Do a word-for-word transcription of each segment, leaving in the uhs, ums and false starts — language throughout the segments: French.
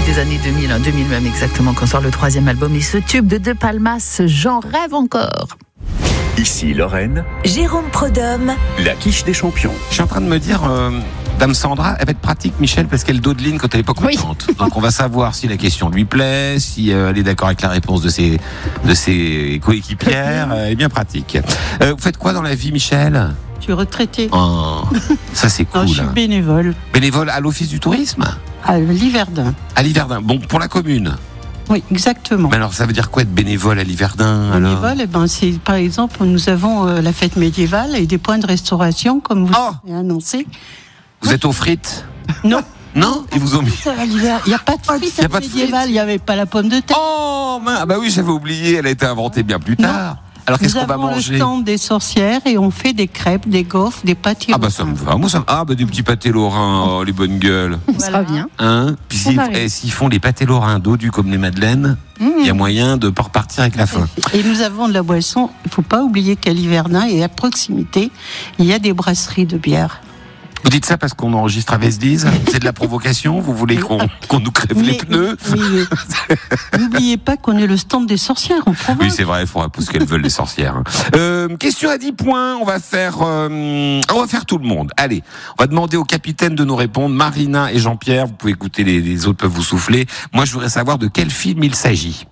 des années deux mille, hein, deux mille même exactement, quand sort le troisième album. Et ce tube de De Palmas, j'en rêve encore. Ici Lorraine, Jérôme Prodhomme, la quiche des champions. Je suis en train de me dire, euh, Dame Sandra, elle va être pratique, Michel, parce qu'elle dodeline quand elle n'est pas contente. Oui. Donc on va savoir si la question lui plaît, si euh, elle est d'accord avec la réponse de ses, de ses coéquipières. Elle est bien pratique. Euh, vous faites quoi dans la vie, Michel ? Je suis retraitée. Oh, ça c'est cool. Non, je suis bénévole. Bénévole à l'Office du tourisme ? À l'Yverdun. À l'Yverdun. Bon, pour la commune. Oui, exactement. Mais alors, ça veut dire quoi être bénévole à l'Yverdun ? Bénévole, eh ben, c'est par exemple, nous avons euh, la fête médiévale et des points de restauration, comme vous oh l'avez annoncé. Vous Moi, êtes aux frites ? Non. Non, ils vous ont mis. Il n'y a pas de frites il y a pas de médiévale, il n'y avait pas la pomme de terre. Oh, ah bah oui, j'avais oublié, elle a été inventée bien plus tard. Non. Alors qu'est-ce qu'on va manger ? Nous avons le stand des sorcières et on fait des crêpes, des gaufres, des pâtés. Ah bah ça me va. Moi ça me... Ah bah des petits pâtés lorrains, oh, les bonnes gueules. Ça sera bien. Hein ? Puis s'ils, eh, s'ils font les pâtés lorrains dodus comme les madeleines, il mmh. y a moyen de pas repartir avec la faim. Et nous avons de la boisson. Il faut pas oublier qu'à l'Yverdun et à proximité, il y a des brasseries de bière. Vous dites ça parce qu'on enregistre à Vesdise ? C'est de la provocation ? Vous voulez qu'on, qu'on nous crève mais, les pneus ? mais, mais, N'oubliez pas qu'on est le stand des sorcières, on provoque. Oui, c'est vrai, il faudra pousser ce qu'elles veulent, les sorcières. Euh, question à dix points, on va faire euh, on va faire tout le monde. Allez, on va demander au capitaine de nous répondre, Marina et Jean-Pierre, vous pouvez écouter, les, les autres peuvent vous souffler. Moi, je voudrais savoir de quel film il s'agit.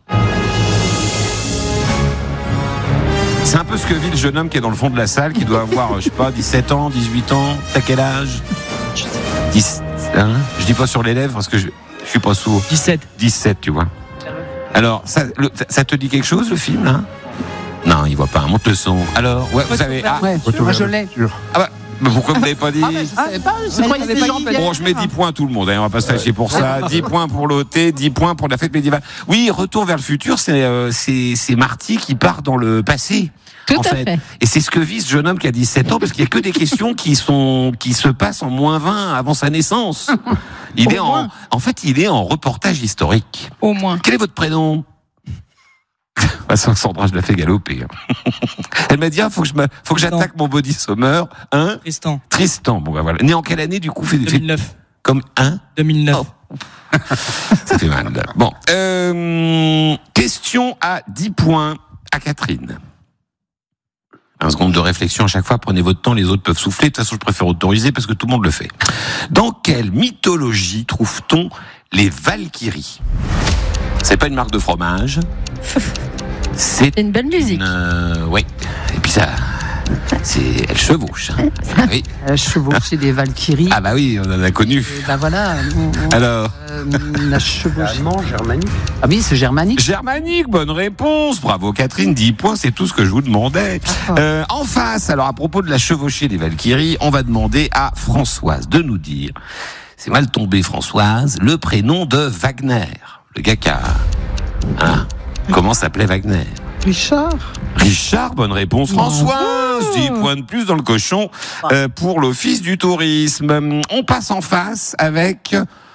C'est un peu ce que vit le jeune homme qui est dans le fond de la salle, qui doit avoir, je sais pas, dix-sept ans, dix-huit ans. T'as quel âge ? dix, hein ? Je dis pas sur les lèvres parce que je, je suis pas sourd. dix-sept. dix-sept, tu vois. Alors, ça, le, ça te dit quelque chose, le film, là ? Non, il voit pas. Monte le son. Alors, ouais, vous savez. Ah, ouais, moi je l'ai. Ah bah, mais pourquoi vous l'avez pas dit ? Ah, bah, je savais pas. Je croyais que c'était Bon, je mets dix points à tout le monde. Hein, on va pas se fâcher pour ça. dix points pour l'O T, dix points pour la fête médiévale. Oui, Retour vers le futur, c'est euh, c'est, c'est Marty qui part dans le passé. Tout en à fait. fait. Et c'est ce que vit ce jeune homme qui a dix-sept ans, parce qu'il y a que des questions qui sont qui se passent en moins vingt avant sa naissance. Il est en, en fait, il est en reportage historique. Au moins. Quel est votre prénom ? Ah, Sandra, je la fais galoper. Elle m'a dit, ah, faut que je me, faut que j'attaque mon body summer. Hein ? Tristan. Tristan. Bon, bah voilà. Né en quelle année, du coup? Fait, deux mille neuf. Fait, comme un? deux mille neuf. Oh. Ça fait mal. Bon. Euh, question à dix points à Catherine. Un seconde de réflexion à chaque fois. Prenez votre temps. Les autres peuvent souffler. De toute façon, je préfère autoriser parce que tout le monde le fait. Dans quelle mythologie trouve-t-on les Valkyries? C'est pas une marque de fromage. C'est une belle musique. Euh, oui. Et puis ça, c'est elle chevauche. Hein. Oui. Elle chevauche, c'est des Valkyries. Ah bah oui, on en a connu. Et bah voilà. On, on, Alors. Euh, la chevauche. Allemand, germanique. Ah oui, c'est germanique. Germanique, bonne réponse. Bravo Catherine, dix points, c'est tout ce que je vous demandais. Euh, en face, alors à propos de la chevauchée des Valkyries, on va demander à Françoise de nous dire, c'est mal tombé Françoise, le prénom de Wagner. Le gars qui a... Hein, comment s'appelait Wagner? Richard. Richard, bonne réponse. Françoise, dix points de plus dans le cochon euh, pour l'Office du tourisme. On passe en face avec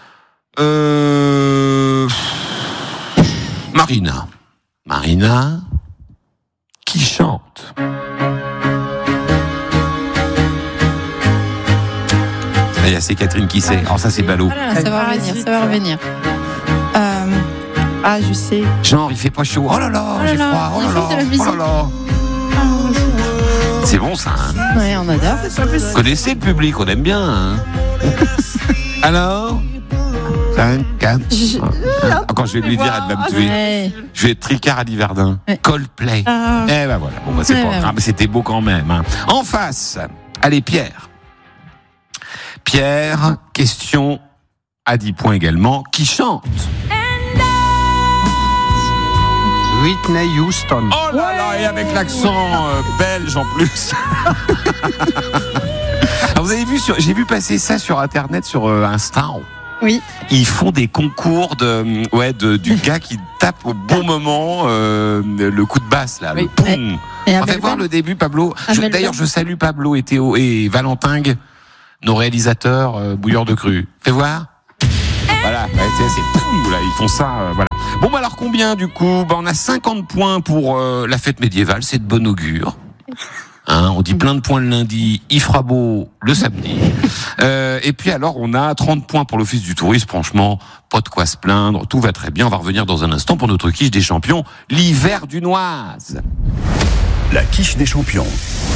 euh, Marina. Marina qui chante. Il y a c'est Catherine qui sait. Alors ça c'est ballot. Ah là, ça va revenir, ça va revenir. Euh, ah, je sais. Genre, il fait pas chaud. Oh là là, oh là j'ai là, froid. Oh là là, oh là là. C'est bon ça. Hein. Ouais, on adore. Vous connaissez le public, on aime bien. Hein. Alors cinq, quatre. Je... Quand je vais lui dire, elle va me tuer. Ouais. Je vais être tricard à l'Yverdun. Ouais. Coldplay. Ah. Eh ben voilà. Bon, bah, c'est ouais, pas grave, ouais. C'était beau quand même. Hein. En face, allez Pierre. Pierre, question à dix points également, qui chante. Whitney Houston. Oh là là, et avec l'accent euh, belge en plus. Alors vous avez vu, sur, j'ai vu passer ça sur Internet, sur euh, Insta. Oui. Ils font des concours de, ouais, de, du gars qui tape au bon moment euh, le coup de basse là, oui. Le poum. On va voir le début, Pablo. Je, d'ailleurs, je salue Pablo et Théo et Valentin, nos réalisateurs euh, bouilleurs de cru. Fais voir. Voilà, ouais, c'est, c'est poum, là, ils font ça, euh, voilà. Bon, bah alors combien du coup? Bah, on a cinquante points pour euh, la fête médiévale, c'est de bon augure. Hein, on dit plein de points le lundi, il fera beau le samedi. Euh, et puis alors, on a trente points pour l'Office du tourisme. Franchement, pas de quoi se plaindre. Tout va très bien. On va revenir dans un instant pour notre quiche des champions, l'hiver dunoise. La quiche des champions.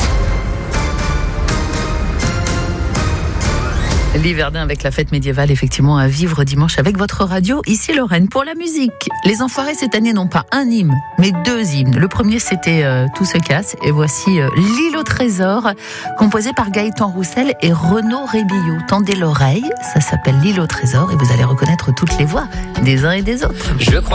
L'Hiverdin avec la fête médiévale, effectivement, à vivre dimanche avec votre radio, ici Lorraine. Pour la musique, les Enfoirés cette année n'ont pas un hymne, mais deux hymnes. Le premier, c'était euh, Tout se casse, et voici euh, L'île au trésor, composé par Gaëtan Roussel et Renaud Rébillot. Tendez l'oreille, ça s'appelle L'île au trésor, et vous allez reconnaître toutes les voix des uns et des autres. Je crois